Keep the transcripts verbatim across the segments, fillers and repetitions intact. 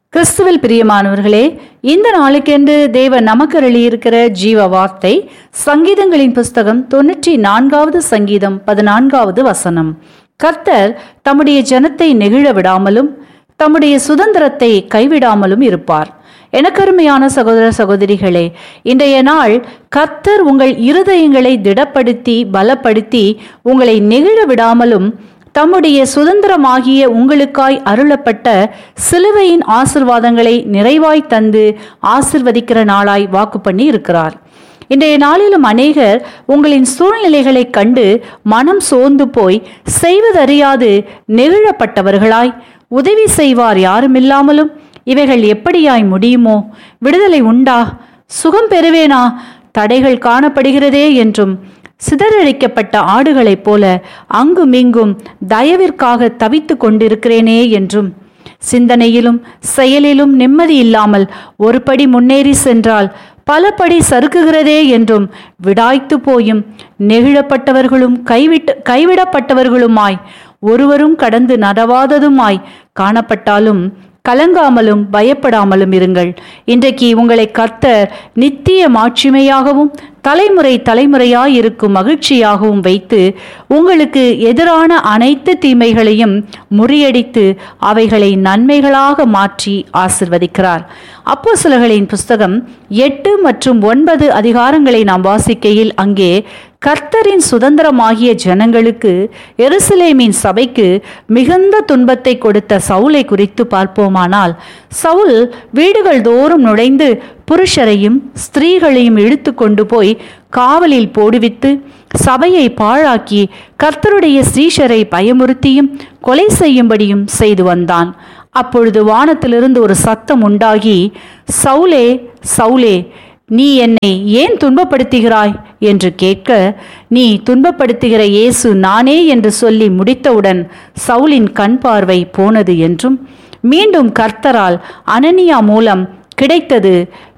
கிறிஸ்துவில் பிரியமானவர்களே, இந்த நாளுக்கென்று தேவன் நமக்கு அருளியிருக்கிற ஜீவ வார்த்தை சங்கீதங்களின் புஸ்தகம் தொன்னூற்றி நான்காவது சங்கீதம் பதினான்காவது வசனம். கர்த்தர் தம்முடைய ஜனத்தை நெகிழ விடாமலும் தம்முடைய சுதந்திரத்தை கைவிடாமலும் இருப்பார். எனக்கருமையான சகோதர சகோதரிகளே, இன்றைய நாள் கர்த்தர் உங்கள் இருதயங்களை திடப்படுத்தி பலப்படுத்தி உங்களை நெகிழ விடாமலும் தம்முடைய சுதந்திரமாகிய உங்களுக்காய் அருளப்பட்ட சிலுவையின் ஆசிர்வாதங்களை நிறைவாய் தந்து ஆசிர்வதிக்கிற நாளாய் வாக்கு பண்ணி இருக்கிறார். இன்றைய நாளிலும் அநேகர் உங்களின் சூழ்நிலைகளை கண்டு மனம் சோர்ந்து போய் செய்வதறியாது நெகிழப்பட்டவர்களாய், உதவி செய்வார் யாருமில்லாமலும் இவைகள் எப்படியாய் முடியுமோ, விடுதலை உண்டா, சுகம் பெறுவேனா, தடைகள் காணப்படுகிறதே என்றும் சிதறடிக்கப்பட்ட ஆடுகளைப் போல அங்குமிங்கும் தயவிற்காக தவித்து கொண்டிருக்கிறேனே என்றும், சிந்தனையிலும் செயலிலும் நிம்மதி இல்லாமல் ஒரு படி முன்னேறி சென்றால் பல படி சறுக்குகிறதே என்றும் விடாய்த்து போயும் நெகிழப்பட்டவர்களும் கைவிட்டு கைவிடப்பட்டவர்களுமாய் ஒருவரும் கடந்து நடவாததுமாய் காணப்பட்டாலும் கலங்காமலும் பயப்படாமலும் இருங்கள். இன்றைக்கு உங்களை கர்த்தர் நித்திய மாட்சிமையாகவும் தலைமுறை தலைமுறையாய் இருக்கும் மகிழ்ச்சியாகவும் வைத்து உங்களுக்கு எதிரான அனைத்து தீமைகளையும் முறியடித்து அவைகளை நன்மைகளாக மாற்றி ஆசிர்வதிக்கிறார். அப்போஸ்தலர்களின் புஸ்தகம் எட்டு மற்றும் ஒன்பது அதிகாரங்களை நாம் வாசிக்கையில் அங்கே கர்த்தரின் சுதந்திரமாகிய ஜனங்களுக்கு, எருசலேமின் சபைக்கு மிகுந்த துன்பத்தை கொடுத்த சவுலை குறித்து பார்ப்போமானால், சவுல் வீடுகள் தோறும் நுழைந்து புருஷரையும் ஸ்திரீகளையும் இழுத்து கொண்டு போய் காவலில் போடுவித்து சபையை பாழாக்கி கர்த்தருடைய ஸ்ரீஷரை பயமுறுத்தியும் கொலை செய்யும்படியும் செய்து வந்தான். அப்பொழுது வானத்திலிருந்து ஒரு சத்தம் உண்டாகி, சவுலே சவுலே, நீ என்னை ஏன் துன்பப்படுத்துகிறாய் என்று கேட்க, நீ துன்பப்படுத்துகிற இயேசு நானே என்று சொல்லி முடித்தவுடன் சவுலின் கண் பார்வை போனது என்றும், மீண்டும் கர்த்தரால் அனனியா மூலம் கிடைத்தது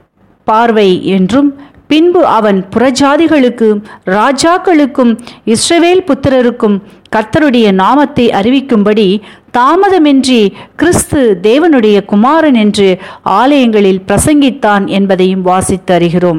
பார்வை என்றும், பின்பு அவன் புறஜாதிகளுக்கும் ராஜாக்களுக்கும் இஸ்ரவேல் புத்திரருக்கும் கர்த்தருடைய நாமத்தை அறிவிக்கும்படி தாமதமின்றி கிறிஸ்து தேவனுடைய குமாரன் என்று ஆலயங்களில் பிரசங்கித்தான் என்பதையும் வாசித்து அறிகிறோம்.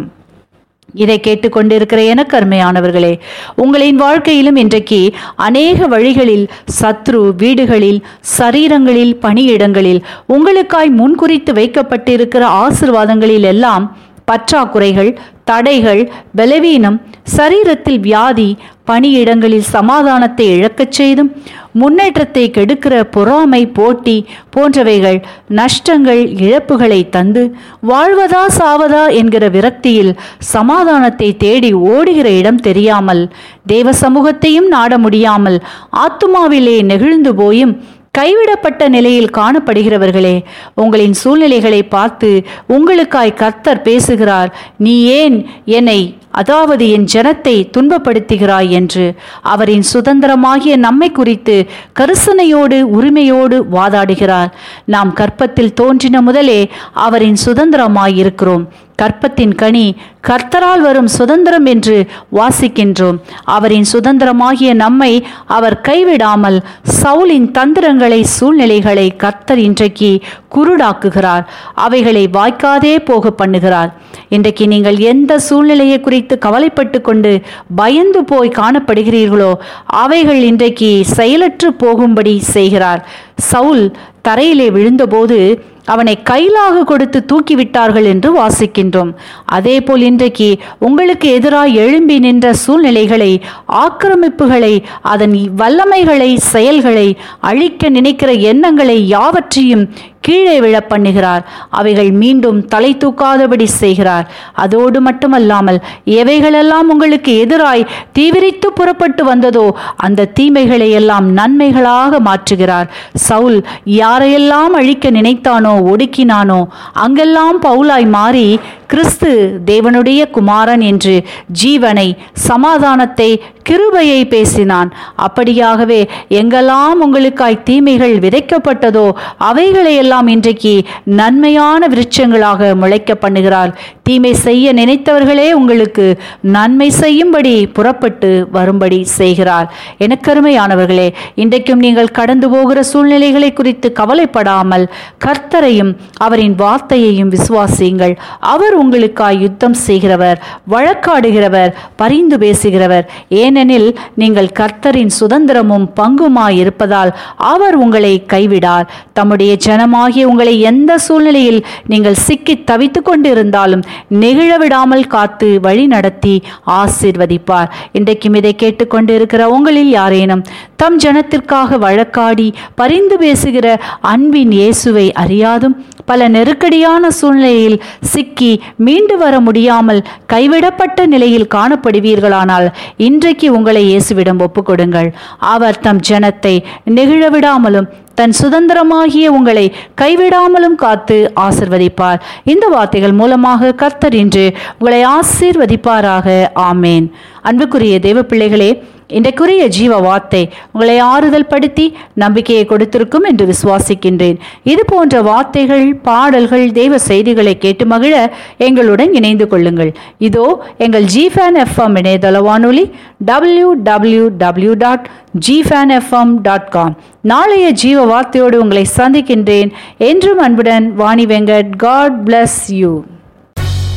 இதை கேட்டுக்கொண்டிருக்கிற எனக்கு அருமையானவர்களே, உங்களின் வாழ்க்கையிலும் இன்றைக்கு அநேக வழிகளில் சத்ரு வீடுகளில், சரீரங்களில், பணியிடங்களில் உங்களுக்காய் முன்குறித்து வைக்கப்பட்டிருக்கிற ஆசீர்வாதங்களில் எல்லாம் பற்றாக்குறைகள், தடைகள், பலவீனம், சரீரத்தில் வியாதி, பணியிடங்களில் சமாதானத்தை இழக்கச் செய்தும் முன்னேற்றத்தை கெடுக்கிற பொறாமை, போட்டி போன்றவைகள் நஷ்டங்கள், இழப்புகளை தந்து வாழ்வதா சாவதா என்கிற விரக்தியில் சமாதானத்தை தேடி ஓடுகிற இடம் தெரியாமல், தேவ சமூகத்தையும் நாட முடியாமல் ஆத்துமாவிலே நெகிழ்ந்து போயும் கைவிடப்பட்ட நிலையில் காணப்படுகிறவர்களே, உங்களின் சூழ்நிலைகளை பார்த்து உங்களுக்காய் கர்த்தர் பேசுகிறார். நீ ஏன் என்னை, அதாவது என் ஜனத்தை துன்பப்படுத்துகிறாய் என்று அவரின் சுதந்திரமாகிய நம்மை குறித்து கரிசனையோடு உரிமையோடு வாதாடுகிறார். நாம் கற்பத்தில் தோன்றின முதலே அவரின் சுதந்திரமாய் இருக்கிறோம். கற்பத்தின் கனி கர்த்தரால் வரும் சுதந்திரம் என்று வாசிக்கின்றோம். அவரின் சுதந்திரமாகிய நம்மை அவர் கைவிடாமல் சவுலின் தந்திரங்களை, சூழ்நிலைகளை கர்த்தர் இன்றைக்கு குருடாக்குகிறார். அவைகளை வாய்க்காதே போக பண்ணுகிறார். இன்றைக்கு நீங்கள் எந்த சூழ்நிலையை குறித்து கவலைப்பட்டு கொண்டு பயந்து போய் காணப்படுகிறீர்களோ அவைகள் இன்றைக்கு செயலற்று போகும்படி செய்கிறார். சவுல் தரையிலே விழுந்தபோது அவனை கைலாக கொடுத்து தூக்கிவிட்டார்கள் என்று வாசிக்கின்றோம். அதே போல் இன்றைக்கு உங்களுக்கு எதிராக எழும்பி நின்ற சூழ்நிலைகளை, ஆக்கிரமிப்புகளை, அதன் வல்லமைகளை, செயல்களை, அழிக்க நினைக்கிற எண்ணங்களை யாவற்றையும் கீழே விழ பண்ணுகிறார். அவைகள் மீண்டும் தலை தூக்காதபடி செய்கிறார். அதோடு மட்டுமல்லாமல் எவைகளெல்லாம் உங்களுக்கு எதிராய் தீவிரித்து புறப்பட்டு வந்ததோ அந்த தீமைகளை எல்லாம் நன்மைகளாக மாற்றுகிறார். சவுல் யாரையெல்லாம் அழிக்க நினைத்தானோ, ஒடுக்கினானோ, அங்கெல்லாம் பவுலாய் மாறி கிறிஸ்து தேவனுடைய குமாரன் என்று ஜீவனை, சமாதானத்தை, கிருபையை பேசினான். அப்படியாகவே எங்கெல்லாம் உங்களுக்காய் தீமைகள் விதைக்கப்பட்டதோ அவைகளையெல்லாம் இன்றைக்கு நன்மையான விருட்சங்களாக முளைக்க பண்ணுகிறார். தீமை செய்ய நினைத்தவர்களே உங்களுக்கு நன்மை செய்யும்படி புறப்பட்டு வரும்படி செய்கிறார். எனக்கருமையானவர்களே, இன்றைக்கும் நீங்கள் கடந்து போகிற சூழ்நிலைகளை குறித்து கவலைப்படாமல் கர்த்தரையும் அவரின் வார்த்தையையும் விசுவாசியுங்கள். அவர் உங்களுக்காய் யுத்தம் செய்கிறவர், வழக்காடுகிறவர், பரிந்து பேசுகிறவர். ஏனெனில் நீங்கள் கர்த்தரின் சுதந்திரமும் பங்குமாய் இருப்பதால் அவர் உங்களை கைவிடார். தம்முடைய ஜனமாகிய உங்களை எந்த சூழ்நிலையில் நீங்கள் சிக்கி தவித்து கொண்டிருந்தாலும் நெகிழ விடாமல் காத்து வழி நடத்தி ஆசீர்வதிப்பார். இன்றைக்கும் இதை கேட்டுக்கொண்டு இருக்கிற உங்களில் யாரேனும் தம் ஜனத்திற்காக வழக்காடி பரிந்து பேசுகிற அன்பின் இயேசுவை அறியாதும் பல நெருக்கடியான சூழ்நிலையில் சிக்கி மீண்டு வர முடியாமல் கைவிடப்பட்ட நிலையில் காணப்படுவீர்களானால் இன்றைக்கு உங்களை இயேசுவிடம் ஒப்புக்கொடுங்கள். அவர் தம் ஜனத்தை நெகிழவிடாமலும் தன் சுதந்திரமாகிய உங்களை கைவிடாமலும் காத்து ஆசிர்வதிப்பார். இந்த வார்த்தைகள் மூலமாக கர்த்தர் இன்று உங்களை ஆசீர்வதிப்பாராக. ஆமேன். அன்புக்குரிய தேவ பிள்ளைகளே, இன்றைக்குரிய ஜீவ வார்த்தை உங்களை ஆறுதல் படுத்தி நம்பிக்கையை கொடுத்திருக்கும் என்று விசுவாசிக்கின்றேன். இது போன்ற வார்த்தைகள், பாடல்கள், தெய்வ செய்திகளை கேட்டு மகிழ எங்களுடன் இணைந்து கொள்ளுங்கள். இதோ எங்கள் ஜிஃபேன் எஃப்எம் இணையதள வானொலி W W W dot ஜிஃபேன் FM dot com. நாளைய ஜீவ வார்த்தையோடு உங்களை சந்திக்கின்றேன். என்றும் அன்புடன் Vani Venkat. God bless you.